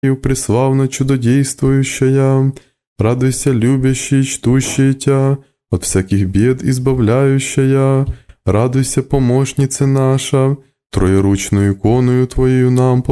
преславно чудодействующая, радуйся, любящий и чтущий Тя, от всяких бед избавляющая, радуйся, помощница наша, троеручную иконою Твоею нам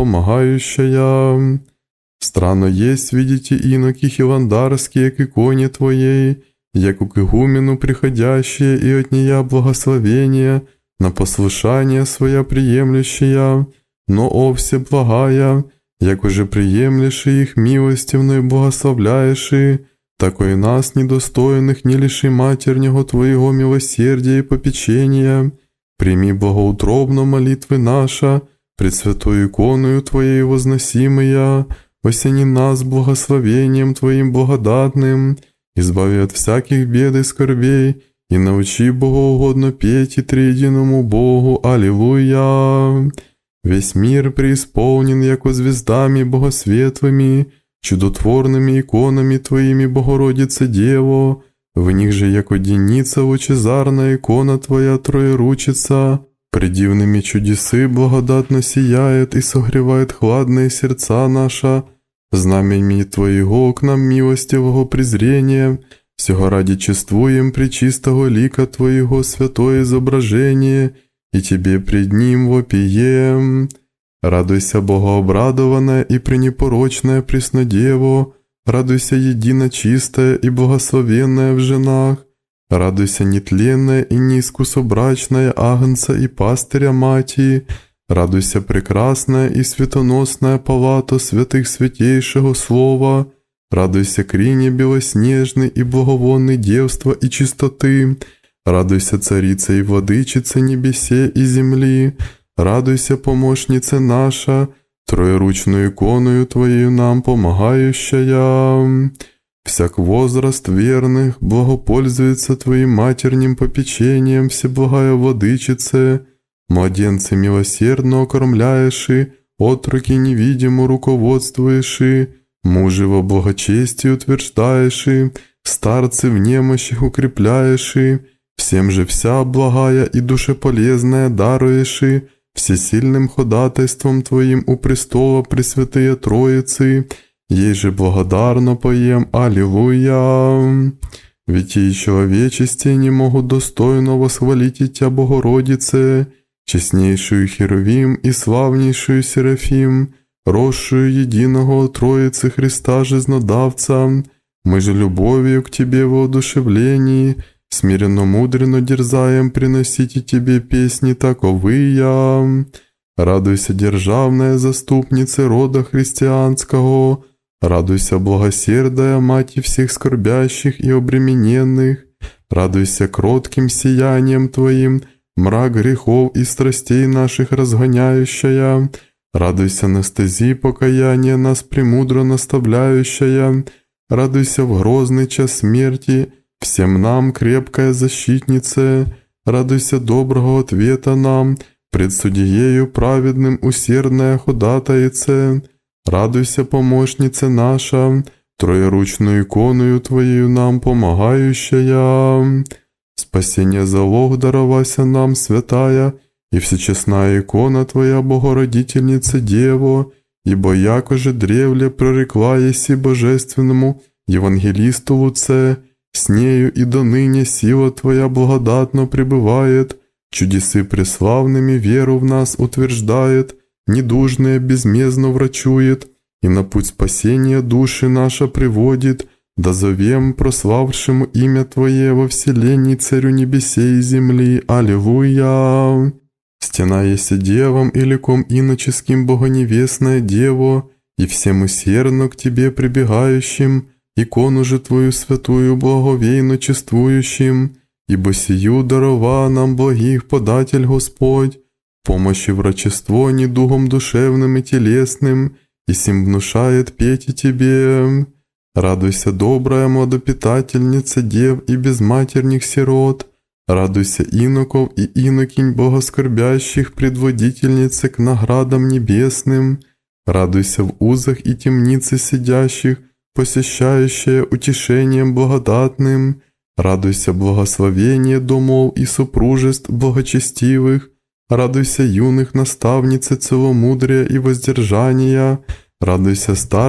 помогающая. Странно есть, видите, иноки хиландарские к иконе Твоей, яку к игумену приходящие и от нея благословения, на послушание своя приемлющая, но о всеблагая, як уже приемлеши их милостивно и благословляеши, тако и нас, недостойных, не лиши матернего Твоего милосердия и попечения. Прими благоутробно молитвы наша, пред святой иконою Твоей возносимая, осени нас благословением Твоим благодатным, избави от всяких бед и скорбей, и научи богоугодно петь и триединому Богу. Аллилуйя! Весь мир преисполнен, яко звездами богосветлыми, чудотворными иконами Твоими, Богородице Дево, в них же, яко деница лучезарная икона Твоя троеручица, предивными чудесы благодатно сияет и согревает хладные сердца наша, знаменами Твоего к нам милостивого презрения, всего ради чествуем пречистого лика Твоего святое изображение, и Тебе пред Ним вопием. Радуйся, богообрадованная и пренепорочная Преснодево, радуйся, едино чистая и благословенная в женах, радуйся, нетленная и неискусобрачная Агнца и Пастыря Мати, радуйся, прекрасная и светоносная палата святых святейшего Слова, радуйся, крине белоснежный и благовонный девства и чистоты, радуйся, царица и владычица небесе и земли, радуйся, помощница наша, троеручную иконою Твоею нам помогающая. Всяк возраст верных благопользуется Твоим матерним попечением, всеблагая владычице, младенцы милосердно окормляеши, отроки невидимо руководствуеши, мужи во благочестии утверждаеши, старцы в немощах укрепляеши, всем же вся благая и душеполезная даруеши, всесильным ходатайством Твоим у престола Пресвятые Троицы, ей же благодарно поем. Аллилуйя! Ведь и человечести не могут достойно восхвалить Тя, Богородице, честнейшую Херувим и славнейшую Серафим, росшую единого Троицы Христа Жизнодавца. Мы же любовью к Тебе в воодушевлении смиренно-мудренно дерзаем приносить и Тебе песни таковыя. Радуйся, державная заступница рода христианского, радуйся, благосердая Мати всех скорбящих и обремененных, радуйся кротким сиянием Твоим, мрак грехов и страстей наших разгоняющая, радуйся, на стези покаяния нас премудро наставляющая, радуйся в грозный час смерти, всем нам крепкая защитница, радуйся доброго ответа нам, пред судьею праведным усердная ходатайце, радуйся, помощница наша, троеручную иконою Твоею нам помогающая. Спасение залог даровася нам, святая и всечестная икона Твоя, Богородительница Дево, ибо якоже древле прорекла еси божественному евангелисту Луце, с нею и доныне сила Твоя благодатно пребывает, чудесы преславными веру в нас утверждает, недужные безмездно врачует, и на путь спасения души наша приводит, да зовем прославшему имя Твое во вселенной Царю небесей и земли. Аллилуйя! Стена еси девам и ликом иноческим богоневестная Дево, и всем усердно к Тебе прибегающим, икону же Твою святую благовейно чествующим, ибо сию дарова нам благих податель Господь, помощи врачество недугом душевным и телесным, и сим внушает петь и Тебе. Радуйся, добрая младопитательница дев и безматерных сирот, радуйся, иноков и инокинь богоскорбящих, предводительницы к наградам небесным, радуйся в узах и темнице сидящих, посещающая утешением благодатным, радуйся, благословение домов и супружеств благочестивых, радуйся, юных наставницы целомудрия и воздержания, Радуйся, старая